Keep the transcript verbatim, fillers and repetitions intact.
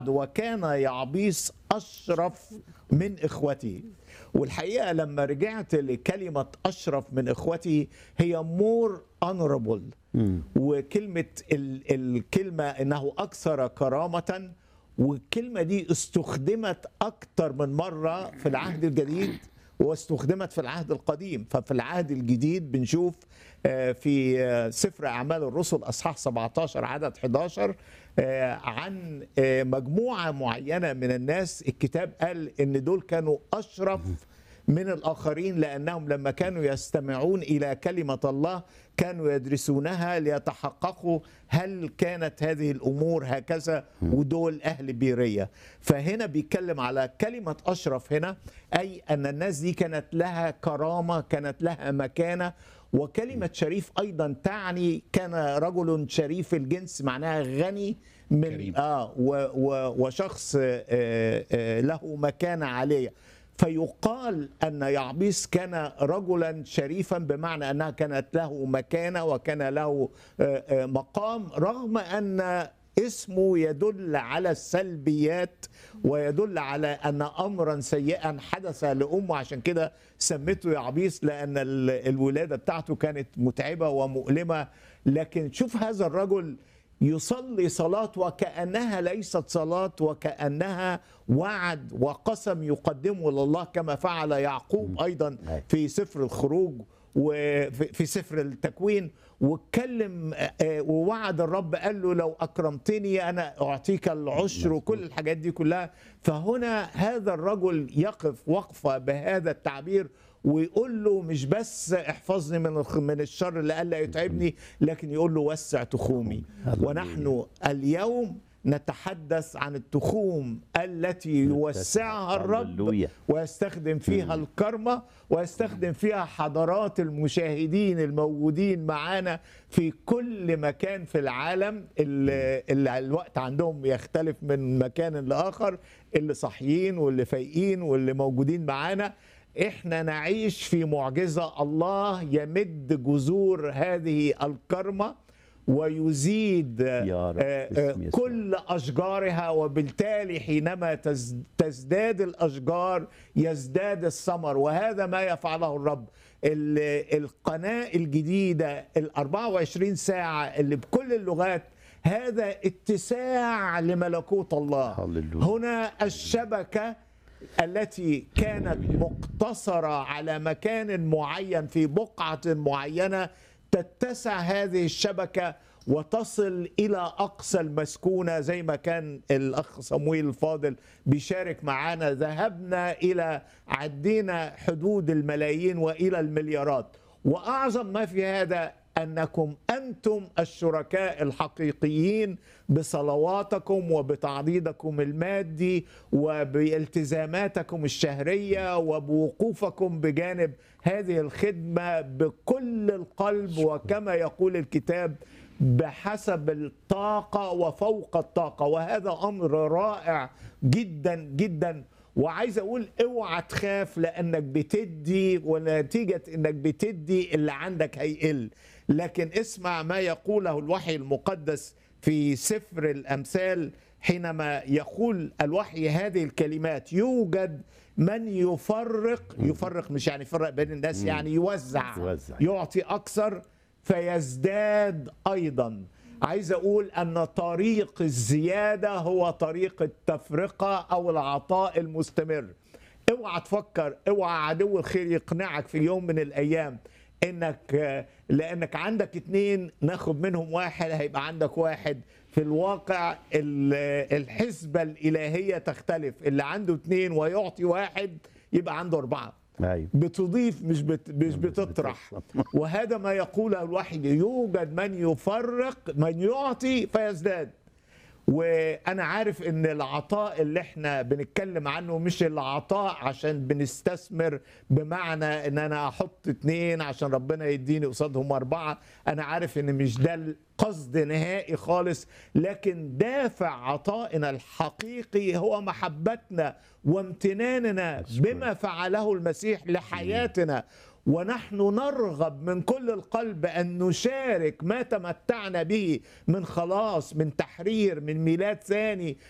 وكان يعبيس أشرف من إخوته. والحقيقة لما رجعت لكلمة أشرف من إخوته هي more honorable، وكلمة ال- الكلمة إنه أكثر كرامة، والكلمة دي استخدمت أكثر من مرة في العهد الجديد واستخدمت في العهد القديم. ففي العهد الجديد بنشوف آه، في آه، سفر أعمال الرسل أصحاح سبعة عشر عدد أحد عشر آه، عن آه، مجموعة معينة من الناس. الكتاب قال إن دول كانوا أشرف من الآخرين، لأنهم لما كانوا يستمعون إلى كلمة الله كانوا يدرسونها ليتحققوا هل كانت هذه الأمور هكذا، ودول أهل بيرية. فهنا بيتكلم على كلمة أشرف هنا، أي أن الناس دي كانت لها كرامة، كانت لها مكانة. وكلمة شريف أيضا تعني كان رجل شريف الجنس، معناها غني من كريم. آه و و وشخص آه آه له مكانة عالية. فيقال أن يعبيس كان رجلا شريفا، بمعنى أنها كانت له مكانة وكان له آه، آه، مقام، رغم أن اسمه يدل على السلبيات ويدل على أن أمرا سيئا حدث لأمه. عشان كده سمته يعبيس، لأن ال- الولادة بتاعته كانت متعبة ومؤلمة. لكن شوف هذا الرجل يصلي صلاة وكأنها ليست صلاة، وكأنها وعد وقسم يقدمه لله، كما فعل يعقوب أيضا في سفر الخروج وفي في سفر التكوين. واتكلم آه، ووعد الرب، قال له لو أكرمتني أنا أعطيك العشر وكل الحاجات دي كلها. فهنا هذا الرجل يقف وقفة بهذا التعبير ويقول له مش بس احفظني من الخ- من الشر اللي ألا يتعبني، لكن يقول له وسع تخومي. ونحن اليوم نتحدث عن التخوم التي يوسعها الرب هللويا. ويستخدم فيها الكرمة، ويستخدم فيها حضرات المشاهدين الموجودين معانا في كل مكان في العالم، اللي, اللي الوقت عندهم يختلف من مكان لآخر، اللي صاحيين واللي فايقين واللي موجودين معانا. احنا نعيش في معجزة. الله يمد جذور هذه الكرمة ويزيد يا رب، آه، باسم آه، يسوع. كل أشجارها، وبالتالي حينما تز- تزداد الأشجار يزداد الثمر. وهذا ما يفعله الرب. ال- القناة الجديدة ال أربعة وعشرين ساعة اللي بكل اللغات، هذا اتساع لملكوت الله. هللويا. هنا الشبكة التي كانت مقتصرة على مكان معين في بقعة معينة، تتسع هذه الشبكة وتصل إلى أقصى المسكونة، زي ما كان الأخ صمويل الفاضل بيشارك معنا. ذهبنا إلى عدينا حدود الملايين وإلى المليارات. وأعظم ما في هذا أنكم أنتم الشركاء الحقيقيين بصلواتكم وبتعضيدكم المادي وبالتزاماتكم الشهرية وبوقوفكم بجانب هذه الخدمة بكل القلب، وكما يقول الكتاب بحسب الطاقة وفوق الطاقة. وهذا أمر رائع جدا جدا. وعايز اقول اوعى تخاف، لانك بتدي، ونتيجة انك بتدي اللي عندك هيقل. لكن اسمع ما يقوله الوحي المقدس في سفر الامثال، حينما يقول الوحي هذه الكلمات: يوجد من يفرق. يفرق مش يعني يفرق بين الناس، يعني يوزع، يوزع. يعطي اكثر فيزداد ايضا. عايز اقول ان طريق الزياده هو طريق التفرقه او العطاء المستمر. اوعى تفكر، اوعى عدو الخير يقنعك في يوم من الايام انك لانك عندك اتنين ناخد منهم واحد هيبقى عندك واحد. في الواقع ال- الحسبة الإلهية تختلف. اللي عنده اتنين ويعطي واحد يبقى عنده أربعة. أيوة. بتضيف مش بت مش بتطرح. وهذا ما يقوله الوحي: يوجد من يفرق، من يعطي فيزداد. وانا عارف ان العطاء اللي احنا بنتكلم عنه مش العطاء عشان بنستثمر، بمعنى ان انا احط اتنين عشان ربنا يديني قصادهم اربعة. انا عارف ان مش ده القصد نهائي خالص، لكن دافع عطائنا الحقيقي هو محبتنا وامتناننا بما فعله المسيح لحياتنا. ونحن نرغب من كل القلب أن نشارك ما تمتعنا به من خلاص، من تحرير، من ميلاد ثاني،